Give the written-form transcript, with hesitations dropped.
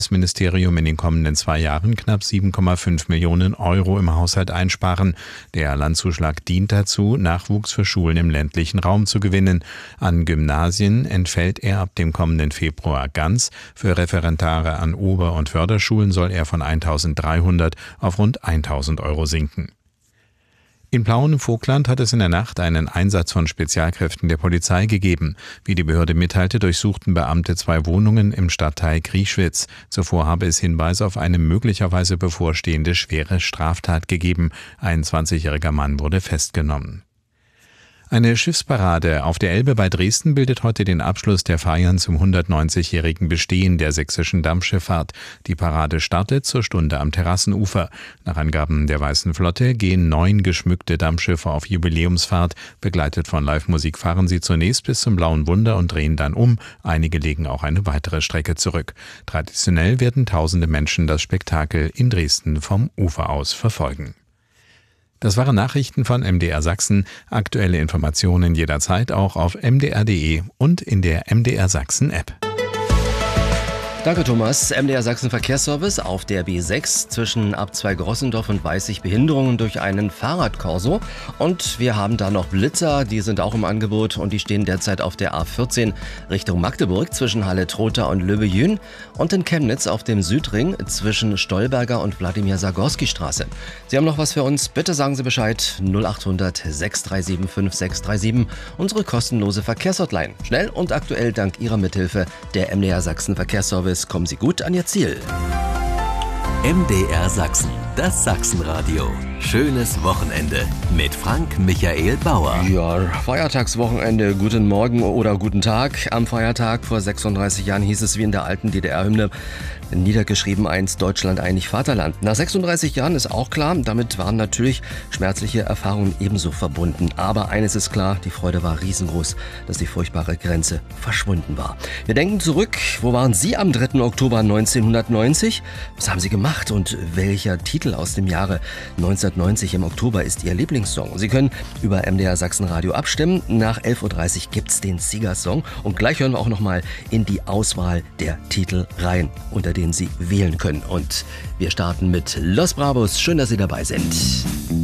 Ministerium in den kommenden 2 Jahren knapp 7,5 Millionen Euro im Haushalt einsparen. Der Landzuschlag dient dazu, Nachwuchs für Schulen im ländlichen Raum zu gewinnen. An Gymnasien entfällt er ab dem kommenden Februar ganz. Für Referendare an Ober- und Förderschulen soll er von 1.300 auf rund 1.000 Euro sinken. In Plauen im Vogtland hat es in der Nacht einen Einsatz von Spezialkräften der Polizei gegeben. Wie die Behörde mitteilte, durchsuchten Beamte 2 Wohnungen im Stadtteil Kriechwitz. Zuvor habe es Hinweise auf eine möglicherweise bevorstehende schwere Straftat gegeben. Ein 20-jähriger Mann wurde festgenommen. Eine Schiffsparade auf der Elbe bei Dresden bildet heute den Abschluss der Feiern zum 190-jährigen Bestehen der sächsischen Dampfschifffahrt. Die Parade startet zur Stunde am Terrassenufer. Nach Angaben der Weißen Flotte gehen 9 geschmückte Dampfschiffe auf Jubiläumsfahrt. Begleitet von Live-Musik fahren sie zunächst bis zum Blauen Wunder und drehen dann um. Einige legen auch eine weitere Strecke zurück. Traditionell werden tausende Menschen das Spektakel in Dresden vom Ufer aus verfolgen. Das waren Nachrichten von MDR Sachsen. Aktuelle Informationen jederzeit auch auf mdr.de und in der MDR Sachsen App. Danke Thomas. MDR Sachsen Verkehrsservice auf der B6 zwischen Abzweig-Rossendorf und Weißig Behinderungen durch einen Fahrradkorso. Und wir haben da noch Blitzer, die sind auch im Angebot und die stehen derzeit auf der A14 Richtung Magdeburg zwischen Halle-Trotha und Löbejün und in Chemnitz auf dem Südring zwischen Stolberger und Wladimir-Sagorski-Straße. Sie haben noch was für uns? Bitte sagen Sie Bescheid. 0800 637 5637, unsere kostenlose Verkehrshotline. Schnell und aktuell dank Ihrer Mithilfe der MDR Sachsen Verkehrsservice. Kommen Sie gut an Ihr Ziel. MDR Sachsen, das Sachsenradio. Schönes Wochenende mit Frank Michael Bauer. Ja, Feiertagswochenende, guten Morgen oder guten Tag. Am Feiertag vor 36 Jahren hieß es wie in der alten DDR-Hymne, niedergeschrieben einst Deutschland einig Vaterland. Nach 36 Jahren ist auch klar, damit waren natürlich schmerzliche Erfahrungen ebenso verbunden. Aber eines ist klar, die Freude war riesengroß, dass die furchtbare Grenze verschwunden war. Wir denken zurück, wo waren Sie am 3. Oktober 1990? Was haben Sie gemacht und welcher Titel aus dem Jahre 1990 im Oktober ist Ihr Lieblingssong? Sie können über MDR Sachsen Radio abstimmen. Nach 11.30 Uhr gibt's den Siegersong und gleich hören wir auch nochmal in die Auswahl der Titel rein, unter denen Sie wählen können. Und wir starten mit Los Bravos. Schön, dass Sie dabei sind.